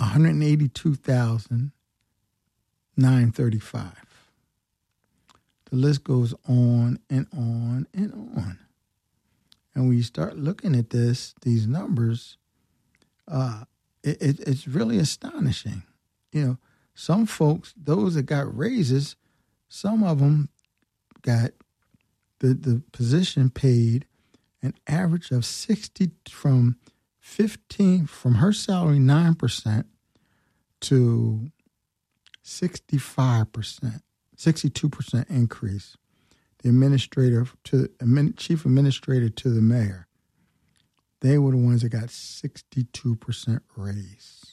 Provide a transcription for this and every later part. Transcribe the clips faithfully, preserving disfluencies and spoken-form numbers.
hundred eighty-two thousand nine hundred thirty-five. The list goes on and on and on. And when you start looking at this, these numbers, uh, it, it, it's really astonishing. You know, some folks, those that got raises, some of them got the, the position paid an average of sixty from fifteen, from her salary nine percent to sixty-five percent, sixty-two percent increase. The administrator to chief administrator to the mayor, they were the ones that got sixty-two percent raise.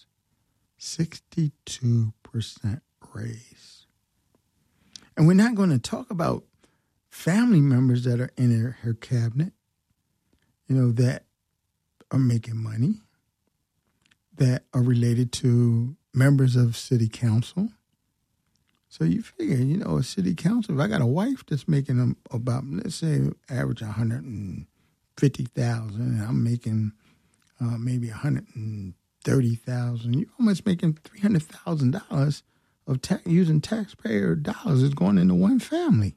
sixty-two percent raise. And we're not going to talk about family members that are in her, her cabinet, you know, that are making money, that are related to members of city council. So you figure, you know, a city council, if I got a wife that's making them about, let's say, average one hundred fifty thousand dollars, and I'm making uh, maybe one hundred thirty thousand dollars, you're almost making three hundred thousand dollars of ta- using taxpayer dollars is going into one family.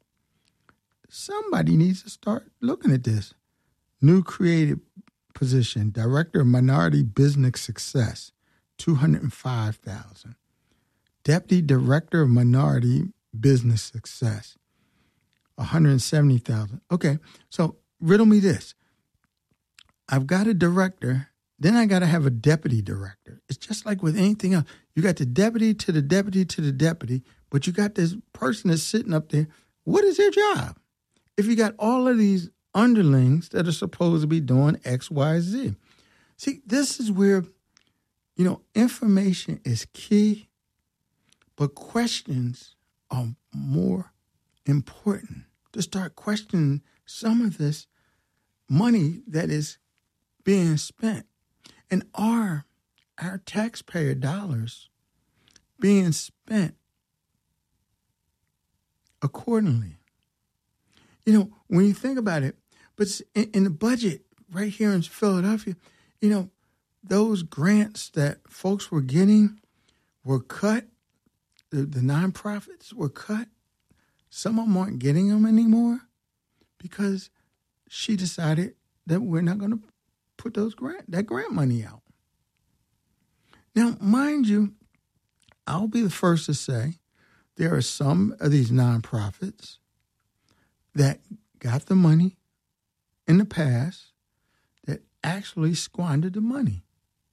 Somebody needs to start looking at this. New created position, Director of Minority Business Success, two hundred five thousand dollars. Deputy Director of Minority Business Success, one hundred seventy thousand dollars. Okay, so riddle me this. I've got a director, then I got to have a deputy director. It's just like with anything else. You got the deputy to the deputy to the deputy, but you got this person that's sitting up there. What is their job? If you got all of these underlings that are supposed to be doing X, Y, Z. See, this is where, you know, information is key, but questions are more important. To start questioning some of this money that is being spent. And are our taxpayer dollars being spent accordingly? You know, when you think about it, but in, in the budget right here in Philadelphia, you know, those grants that folks were getting were cut. The, the nonprofits were cut. Some of them aren't getting them anymore because she decided that we're not going to put those grant that grant money out. Now, mind you, I'll be the first to say there are some of these nonprofits that got the money in the past that actually squandered the money.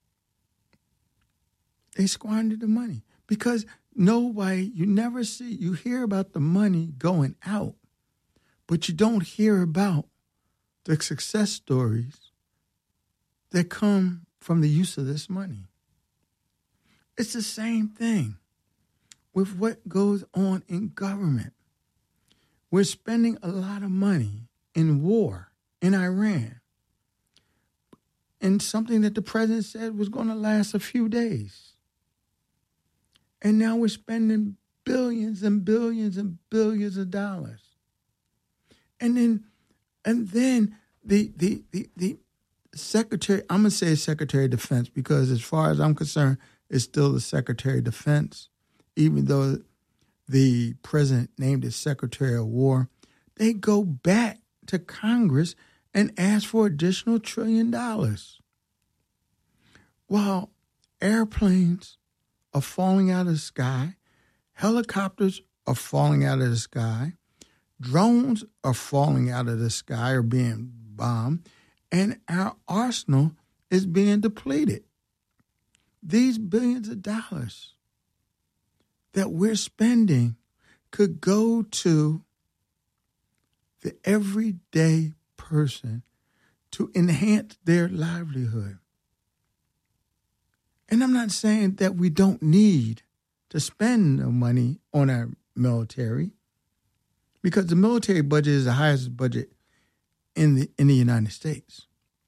They squandered the money because nobody, you never see, you hear about the money going out, but you don't hear about the success stories that come from the use of this money. It's the same thing with what goes on in government. We're spending a lot of money in war in Iran, and something that the president said was going to last a few days. And now we're spending billions and billions and billions of dollars. And then and then the the the, the secretary, I'm going to say Secretary of Defense, because as far as I'm concerned, it's still the Secretary of Defense, even though the president named it Secretary of War. They go back to Congress and ask for additional trillion dollars. While airplanes are falling out of the sky, helicopters are falling out of the sky, drones are falling out of the sky or being bombed, and our arsenal is being depleted. These billions of dollars that we're spending could go to the everyday person to enhance their livelihood. And I'm not saying that we don't need to spend the money on our military, because the military budget is the highest budget in the in the United States.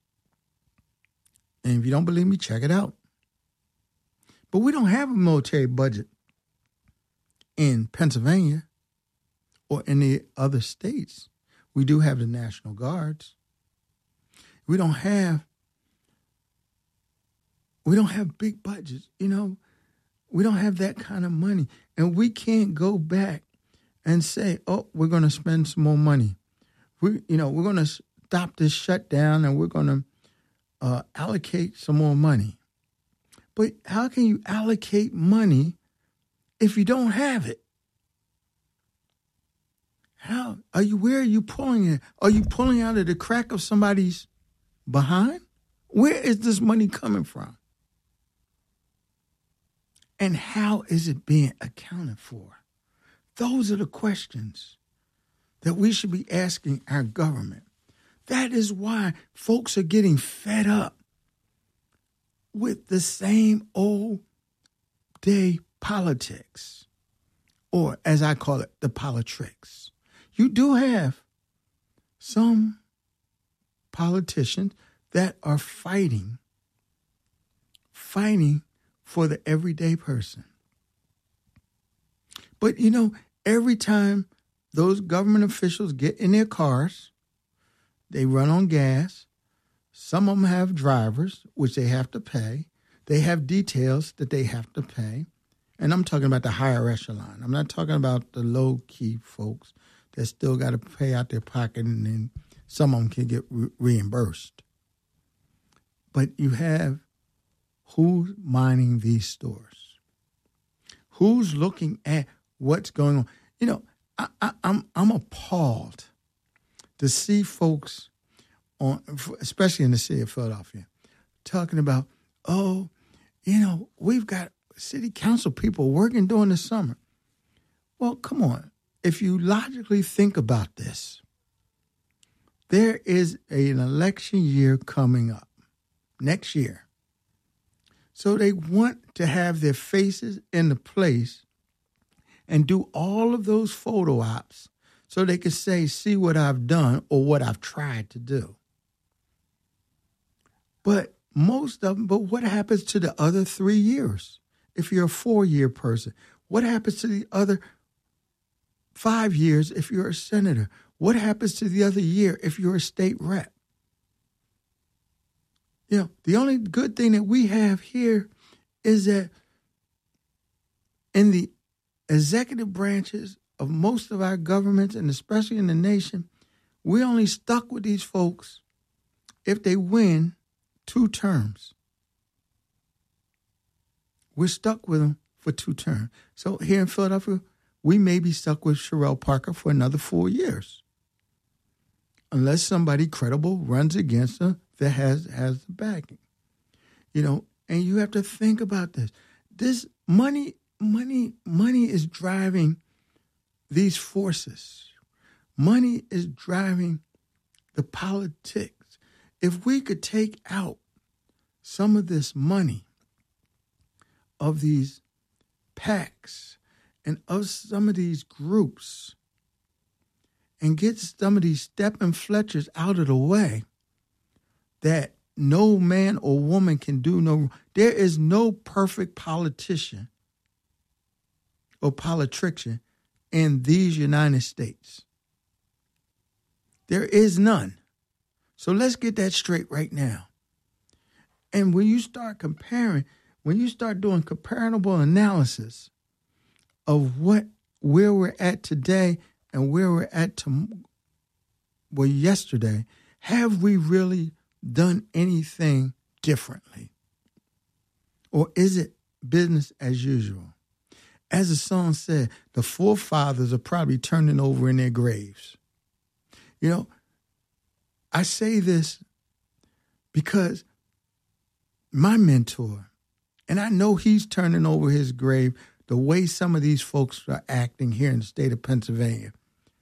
And if you don't believe me, check it out. But we don't have a military budget in Pennsylvania or any other states. We do have the National Guards. We don't have We don't have big budgets. You know, we don't have that kind of money. And we can't go back and say, oh, we're going to spend some more money. We, you know, we're going to stop this shutdown and we're going to uh, allocate some more money. But how can you allocate money if you don't have it? How are you? Where are you pulling it? Are you pulling out of the crack of somebody's behind? Where is this money coming from? And how is it being accounted for? Those are the questions that we should be asking our government. That is why folks are getting fed up with the same old day politics, or as I call it, the politricks. You do have some politicians that are fighting, fighting for the everyday person. But, you know, every time those government officials get in their cars, they run on gas. Some of them have drivers, which they have to pay. They have details that they have to pay. And I'm talking about the higher echelon. I'm not talking about the low-key folks that still got to pay out their pocket, and then some of them can get re- reimbursed. But you have who's mining these stores? Who's looking at what's going on? You know, I, I, I'm I'm appalled to see folks on, especially in the city of Philadelphia, talking about, oh, you know, we've got city council people working during the summer. Well, come on. If you logically think about this, there is an election year coming up next year. So they want to have their faces in the place and do all of those photo ops so they can say, see what I've done or what I've tried to do. But most of them, but what happens to the other three years? If you're a four-year person, what happens to the other five years if you're a senator? What happens to the other year if you're a state rep? You know, the only good thing that we have here is that in the executive branches of most of our governments, and especially in the nation, we're only stuck with these folks if they win two terms. We're stuck with them for two terms. So here in Philadelphia, we may be stuck with Sherrell Parker for another four years. Unless somebody credible runs against her that has, has the backing. You know, and you have to think about this. This money, money, money is driving these forces. Money is driving the politics. If we could take out some of this money of these PACs and of some of these groups and get some of these Stephen Fletchers out of the way, that no man or woman can do no, there is no perfect politician or politician in these United States. There is none. So let's get that straight right now. And when you start comparing, when you start doing comparable analysis of what, where we're at today and where we're at to, well, yesterday, have we really done anything differently? Or is it business as usual? As the song said, the forefathers are probably turning over in their graves. You know, I say this because my mentor, and I know he's turning over his grave the way some of these folks are acting here in the state of Pennsylvania.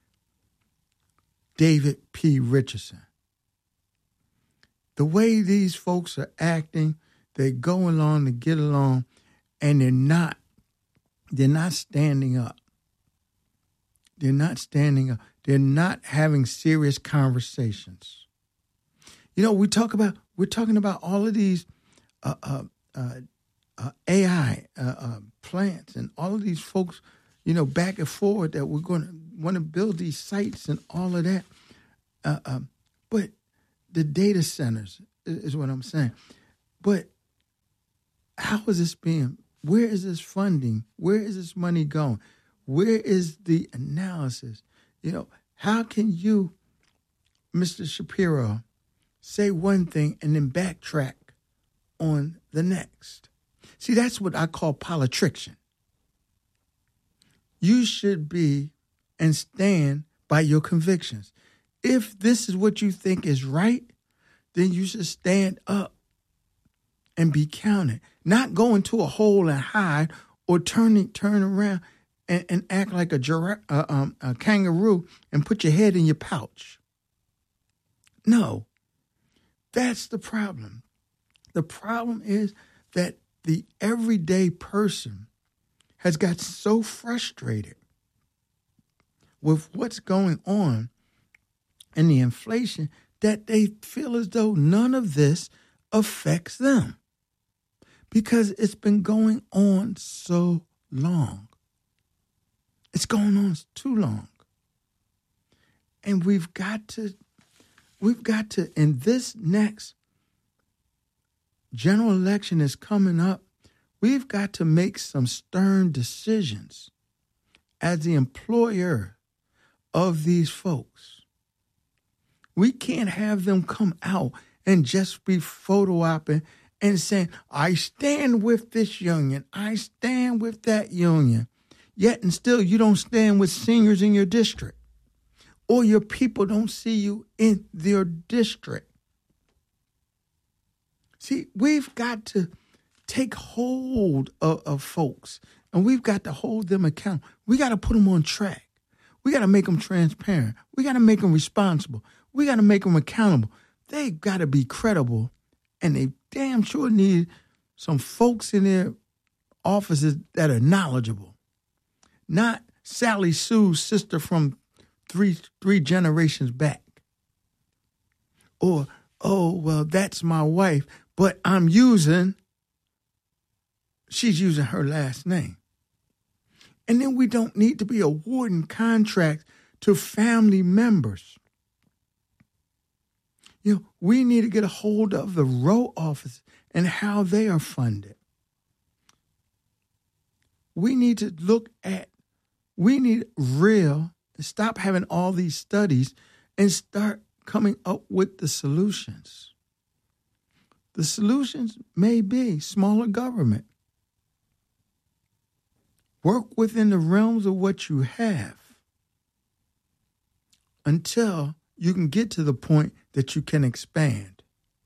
David P. Richardson. The way these folks are acting, they go along to get along, and they're not, they're not standing up. They're not standing up. They're not having serious conversations. You know, we talk about, we're talking about all of these uh, uh, uh, uh, A I uh, uh, plants and all of these folks, you know, back and forward that we're going to want to build these sites and all of that. Uh, um, but the data centers is what I'm saying. But how is this being, where is this funding? Where is this money going? Where is the analysis? You know, how can you, Mister Shapiro, say one thing and then backtrack on the next? See, that's what I call politriction. You should be and stand by your convictions. If this is what you think is right, then you should stand up and be counted. Not go into a hole and hide or turn, turn around and, and act like a, giraffe, uh, um, a kangaroo and put your head in your pouch. No, that's the problem. The problem is that the everyday person has got so frustrated with what's going on and the inflation that they feel as though none of this affects them because it's been going on so long. It's going on too long. And we've got to, we've got to, in this next general election is coming up, we've got to make some stern decisions as the employer of these folks. We can't have them come out and just be photo-opping and saying, I stand with this union, I stand with that union, yet and still you don't stand with seniors in your district, or your people don't see you in their district. See, we've got to take hold of, of folks, and we've got to hold them accountable. We got to put them on track. We got to make them transparent. We got to make them responsible. We got to make them accountable. They got to be credible, and they damn sure need some folks in their offices that are knowledgeable. Not Sally Sue's sister from three three generations back. Or, oh, well, that's my wife, but I'm using, she's using her last name. And then we don't need to be awarding contracts to family members. You know, we need to get a hold of the row office and how they are funded. We need to look at, we need real, stop having all these studies and start coming up with the solutions. The solutions may be smaller government. Work within the realms of what you have until you can get to the point that you can expand.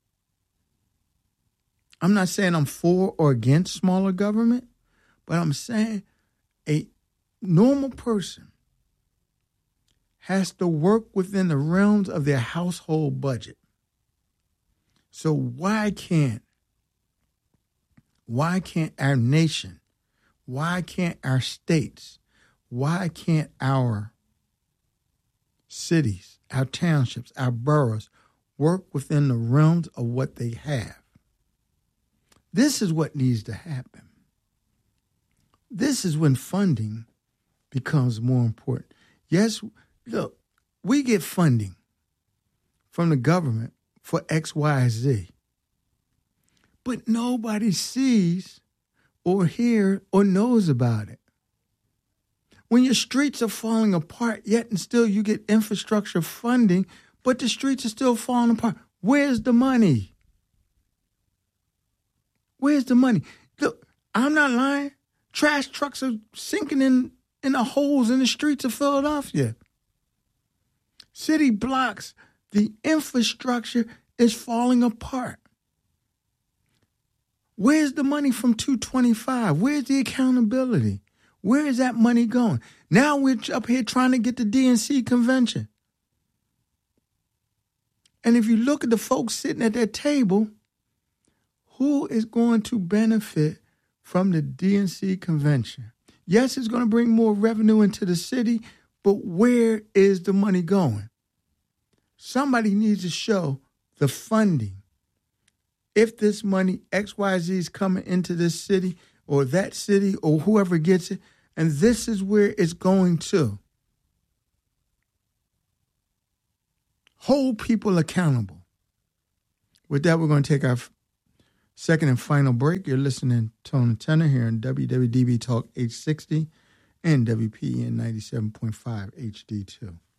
I'm not saying I'm for or against smaller government, but I'm saying a normal person has to work within the realms of their household budget. So why can't, why can't our nation, why can't our states, why can't our cities, our townships, our boroughs work within the realms of what they have? This is what needs to happen. This is when funding becomes more important. Yes, look, we get funding from the government for X, Y, Z. But nobody sees or hears or knows about it. When your streets are falling apart, yet and still you get infrastructure funding, but the streets are still falling apart. Where's the money? Where's the money? Look, I'm not lying. Trash trucks are sinking in, in the holes in the streets of Philadelphia. City blocks, the infrastructure is falling apart. Where's the money from two twenty-five? Where's the accountability? Where is that money going? Now we're up here trying to get the D N C convention. And if you look at the folks sitting at that table, who is going to benefit from the D N C convention? Yes, it's going to bring more revenue into the city, but where is the money going? Somebody needs to show the funding. If this money, X Y Z, is coming into this city or that city or whoever gets it, and this is where it's going to. Hold people accountable. With that, we're going to take our Second and final break. You're listening to Tone and Tenor here on W W D B Talk H sixty and W P N ninety-seven point five H D two.